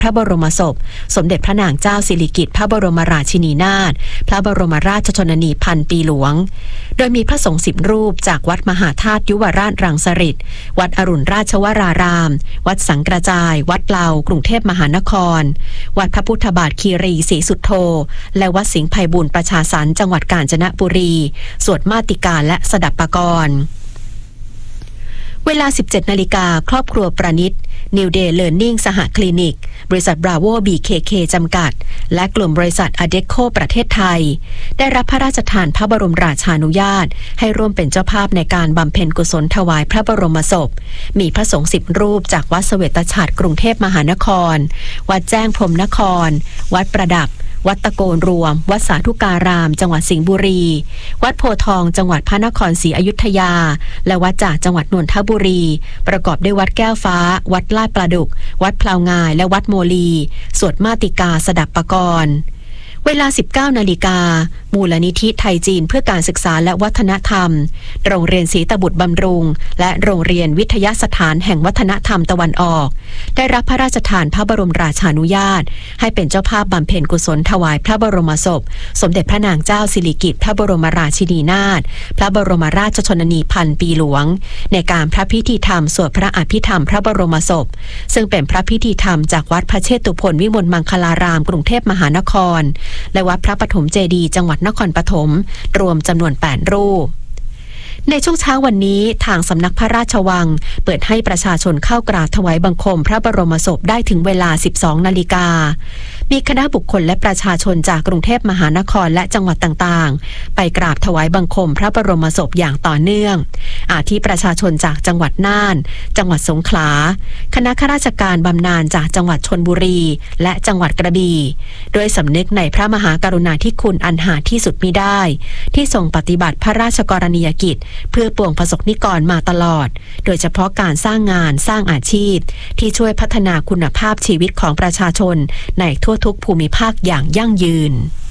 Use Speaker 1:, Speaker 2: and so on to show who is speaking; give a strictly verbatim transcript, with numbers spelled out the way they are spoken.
Speaker 1: พระบรมศพสมเด็จพระนางเจ้าสิริกิติ์พระบรมราชินีนาถพระบรมราชชนนีพันปีหลวงโดยมีพระสงฆ์สิบรูปจากวัดมหาธาตุยุวราชรังสฤษฎ์วัดอรุณราชวรารามวัดสังกระจายวัดเปลากรุงเทพมหานครวัดพระพุทธบาทคีรีศรีสุทโธและวัดสิงห์ไพบูลย์ประชาสรรค์จังหวัดกาญจนบุรีสวดมาติกาและสดับปกรณ์เวลา สิบเจ็ดนาฬิกาครอบครัวประนิต New Day Learning สหคลินิกบริษัท Bravo บี เค เค จำกัดและกลุ่มบริษัท Adecco ประเทศไทยได้รับพระราชทานพระบรมราชานุญาตให้ร่วมเป็นเจ้าภาพในการบำเพ็ญกุศลถวายพระบรมศพมีพระสงฆ์สิบรูปจากวัดเสวตฉัตรกรุงเทพมหานครวัดแจ้งพรหมนครวัดประดับวัดตะโกนรวมวัดสาธุการามจังหวัดสิงห์บุรีวัดโพธิ์ทองจังหวัดพระนครศรีอยุธยาและวัดจากจังหวัดนนทบุรีประกอบด้วยวัดแก้วฟ้าวัดลาดปลาดุกวัดพลาวงายและวัดโมลีสวดมาติกาสดับปกรณ์เวลา สิบเก้านาฬิกามูลนิธิไทยจีนเพื่อการศึกษาและวัฒนธรรมโรงเรียนศรีตบุตรบำรุงและโรงเรียนวิทยาสถานแห่งวัฒนธรรมตะวันออกได้รับพระราชทานพระบรมราชานุญาตให้เป็นเจ้าภาพบำเพ็ญกุศลถวายพระบรมศพสมเด็จพระนางเจ้าสิริกิติ์พระบรมราชินีนาถพระบรมราชชนนีพันปีหลวงในการพระพิธีธรรมสวดพระอภิธรรมพระบรมศพซึ่งเป็นพระพิธีธรรมจากวัดพระเชตุพนวิมลมังคลารามกรุงเทพมหานครและวัดพระปฐมเจดีย์จังหวัดนครปฐมรวมจำนวนแปดรูปในช่วงเช้าวันนี้ทางสำนักพระราชวังเปิดให้ประชาชนเข้ากราบถวายบังคมพระบรมศพได้ถึงเวลา สิบสองนาฬิกามีคณะบุคคลและประชาชนจากกรุงเทพมหานครและจังหวัดต่างๆไปกราบถวายบังคมพระบรมศพอย่างต่อเนื่องอาทิประชาชนจากจังหวัดน่านจังหวัดสงขลาคณะข้าราชการบำนาญจากจังหวัดชลบุรีและจังหวัดกระบี่ด้วยสำนึกในพระมหากรุณาธิคุณอันหาที่สุดมิได้ที่ทรงปฏิบัติพระราชกรณียกิจเพื่อปวงประสบนิกรมาตลอดโดยเฉพาะการสร้างงานสร้างอาชีพที่ช่วยพัฒนาคุณภาพชีวิตของประชาชนในทั่วทุกภูมิภาคอย่างยั่งยืน